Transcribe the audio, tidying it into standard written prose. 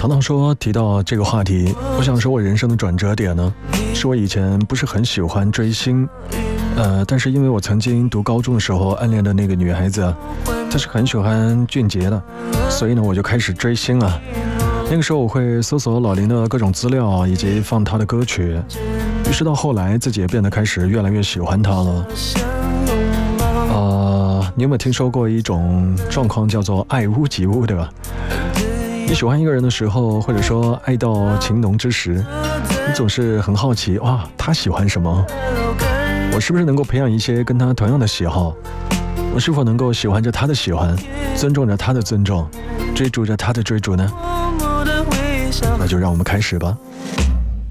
糖糖说提到这个话题，我想说我人生的转折点呢，是我以前不是很喜欢追星，但是因为我曾经读高中的时候暗恋的那个女孩子，她是很喜欢俊杰的，所以呢我就开始追星了。那个时候我会搜索老林的各种资料以及放他的歌曲，于是到后来自己也变得开始越来越喜欢他了。你有没有听说过一种状况叫做爱屋及乌，对吧？你喜欢一个人的时候，或者说爱到情浓之时，你总是很好奇，哇，他喜欢什么？我是不是能够培养一些跟他同样的喜好？我是否能够喜欢着他的喜欢，尊重着他的尊重，追逐着他的追逐呢？那就让我们开始吧。